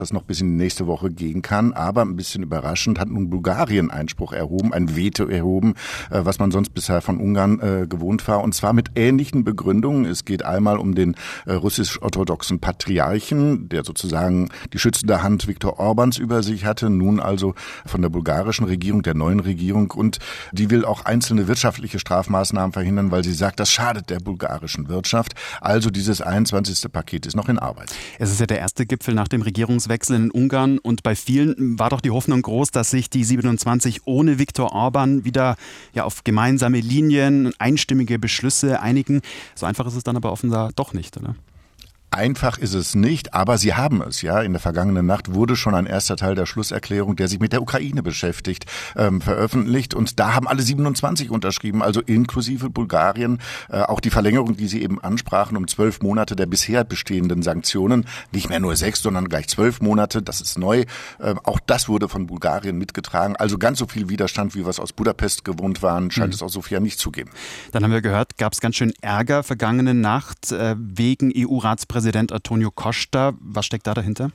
das noch bis in die nächste Woche gehen kann. Aber ein bisschen überraschend hat nun Bulgarien Einspruch erhoben, ein Veto erhoben, was man sonst bisher von Ungarn gewohnt war. Und zwar mit ähnlichen Begründungen. Es geht einmal um den russisch-orthodoxen Patriarchen, der sozusagen die schützende Hand Viktor Orbáns über sich hatte, nun also von der bulgarischen Regierung, der neuen Regierung. Und die will auch einzelne wirtschaftliche Strafmaßnahmen verhindern, weil sie sagt, das schadet der bulgarischen Wirtschaft. Also dieses 21. Paket ist noch in Arbeit. Es ist ja der erste Gipfel nach dem Regierungswechsel in Ungarn und bei vielen war doch die Hoffnung groß, dass sich die 27 ohne Viktor Orbán wieder auf gemeinsame Linien, einstimmige Beschlüsse einigen. So einfach ist es dann aber offenbar doch nicht, oder? Einfach ist es nicht, aber sie haben es, ja. In der vergangenen Nacht wurde schon ein erster Teil der Schlusserklärung, der sich mit der Ukraine beschäftigt, veröffentlicht. Und da haben alle 27 unterschrieben, also inklusive Bulgarien. Auch die Verlängerung, die Sie eben ansprachen, um 12 Monate der bisher bestehenden Sanktionen. Nicht mehr nur 6, sondern gleich 12 Monate. Das ist neu. Auch das wurde von Bulgarien mitgetragen. Also ganz so viel Widerstand, wie wir es aus Budapest gewohnt waren, scheint es auch Sofia nicht zu geben. Dann haben wir gehört, gab es ganz schön Ärger vergangene Nacht wegen EU-Ratspräsident Antonio Costa. Was steckt da dahinter?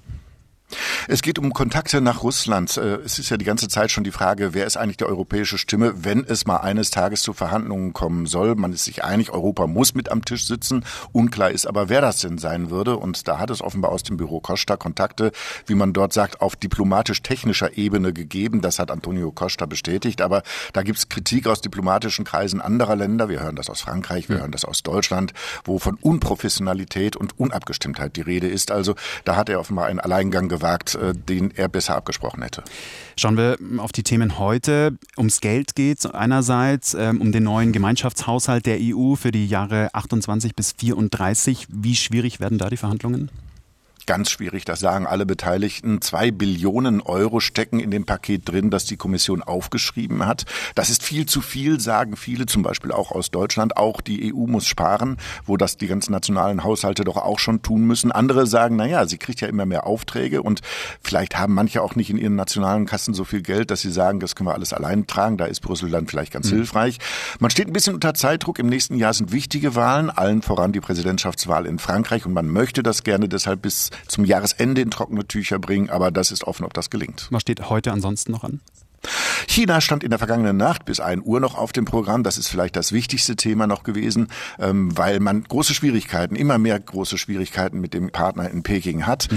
Es geht um Kontakte nach Russland. Es ist ja die ganze Zeit schon die Frage, wer ist eigentlich die europäische Stimme, wenn es mal eines Tages zu Verhandlungen kommen soll. Man ist sich einig, Europa muss mit am Tisch sitzen. Unklar ist aber, wer das denn sein würde. Und da hat es offenbar aus dem Büro Costa Kontakte, wie man dort sagt, auf diplomatisch-technischer Ebene gegeben. Das hat Antonio Costa bestätigt. Aber da gibt es Kritik aus diplomatischen Kreisen anderer Länder. Wir hören das aus Frankreich, wir hören das aus Deutschland, wo von Unprofessionalität und Unabgestimmtheit die Rede ist. Also da hat er offenbar einen Alleingang gewagt, den er besser abgesprochen hätte. Schauen wir auf die Themen heute. Ums Geld geht es einerseits, um den neuen Gemeinschaftshaushalt der EU für die Jahre 28 bis 34. Wie schwierig werden da die Verhandlungen? Ganz schwierig, das sagen alle Beteiligten. 2 Billionen Euro stecken in dem Paket drin, das die Kommission aufgeschrieben hat. Das ist viel zu viel, sagen viele, zum Beispiel auch aus Deutschland. Auch die EU muss sparen, wo das die ganzen nationalen Haushalte doch auch schon tun müssen. Andere sagen, sie kriegt ja immer mehr Aufträge und vielleicht haben manche auch nicht in ihren nationalen Kassen so viel Geld, dass sie sagen, das können wir alles allein tragen. Da ist Brüssel dann vielleicht ganz hilfreich. Man steht ein bisschen unter Zeitdruck. Im nächsten Jahr sind wichtige Wahlen, allen voran die Präsidentschaftswahl in Frankreich und man möchte das gerne deshalb bis zum Jahresende in trockene Tücher bringen, aber das ist offen, ob das gelingt. Was steht heute ansonsten noch an? China stand in der vergangenen Nacht bis 1 Uhr noch auf dem Programm. Das ist vielleicht das wichtigste Thema noch gewesen, weil man immer mehr große Schwierigkeiten mit dem Partner in Peking hat.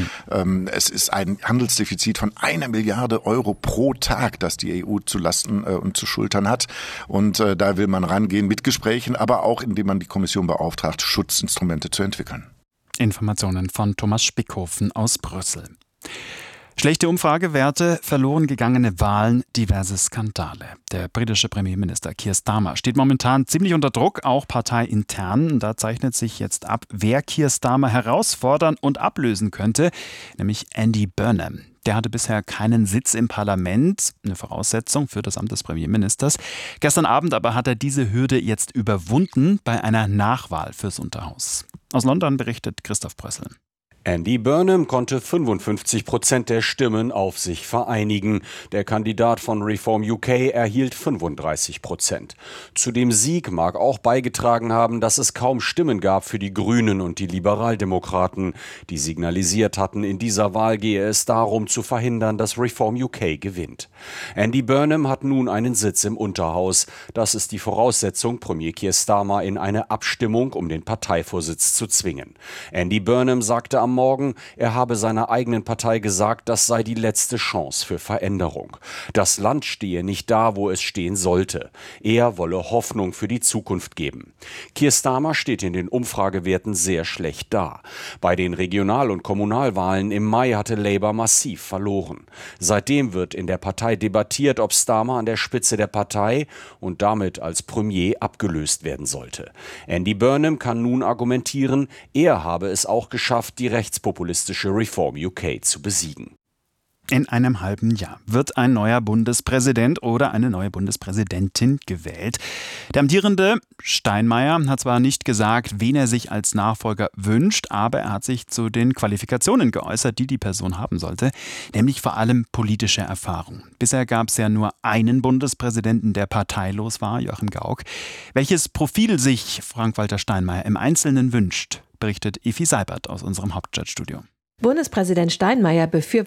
Es ist ein Handelsdefizit von 1 Milliarde Euro pro Tag, das die EU zu lasten und zu schultern hat. Und da will man rangehen mit Gesprächen, aber auch indem man die Kommission beauftragt, Schutzinstrumente zu entwickeln. Informationen von Thomas Spickhofen aus Brüssel. Schlechte Umfragewerte, verloren gegangene Wahlen, diverse Skandale. Der britische Premierminister Keir Starmer steht momentan ziemlich unter Druck, auch parteiintern. Da zeichnet sich jetzt ab, wer Keir Starmer herausfordern und ablösen könnte, nämlich Andy Burnham. Der hatte bisher keinen Sitz im Parlament, eine Voraussetzung für das Amt des Premierministers. Gestern Abend aber hat er diese Hürde jetzt überwunden bei einer Nachwahl fürs Unterhaus. Aus London berichtet Christoph Brössel. Andy Burnham konnte 55% der Stimmen auf sich vereinigen. Der Kandidat von Reform UK erhielt 35%. Zu dem Sieg mag auch beigetragen haben, dass es kaum Stimmen gab für die Grünen und die Liberaldemokraten, die signalisiert hatten, in dieser Wahl gehe es darum zu verhindern, dass Reform UK gewinnt. Andy Burnham hat nun einen Sitz im Unterhaus. Das ist die Voraussetzung, Premier Keir Starmer in eine Abstimmung um den Parteivorsitz zu zwingen. Andy Burnham sagte am Morgen, er habe seiner eigenen Partei gesagt, das sei die letzte Chance für Veränderung. Das Land stehe nicht da, wo es stehen sollte. Er wolle Hoffnung für die Zukunft geben. Keir Starmer steht in den Umfragewerten sehr schlecht da. Bei den Regional- und Kommunalwahlen im Mai hatte Labour massiv verloren. Seitdem wird in der Partei debattiert, ob Starmer an der Spitze der Partei und damit als Premier abgelöst werden sollte. Andy Burnham kann nun argumentieren, er habe es auch geschafft, die rechtspopulistische Reform UK zu besiegen. In einem halben Jahr wird ein neuer Bundespräsident oder eine neue Bundespräsidentin gewählt. Der amtierende Steinmeier hat zwar nicht gesagt, wen er sich als Nachfolger wünscht, aber er hat sich zu den Qualifikationen geäußert, die die Person haben sollte, nämlich vor allem politische Erfahrung. Bisher gab es ja nur einen Bundespräsidenten, der parteilos war, Joachim Gauck. Welches Profil sich Frank-Walter Steinmeier im Einzelnen wünscht, berichtet Evi Seibert aus unserem Hauptstadtstudio. Bundespräsident Steinmeier befürwortet